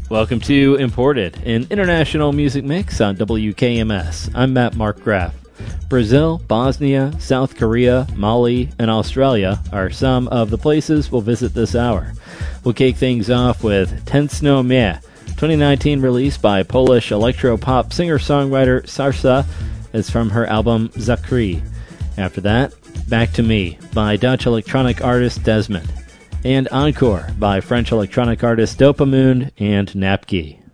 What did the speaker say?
Welcome to Imported, an international music mix on WKMS. I'm Matt Mark Graff. Brazil, Bosnia, South Korea, Mali, and Australia are some of the places we'll visit this hour. We'll kick things off with Tętno Mnie, 2019 release by Polish electro-pop singer-songwriter Sarsa. It's from her album Zakry. After that, Back to Me by Dutch electronic artist Desmond. And Encore by French electronic artists Dopamine and Napki.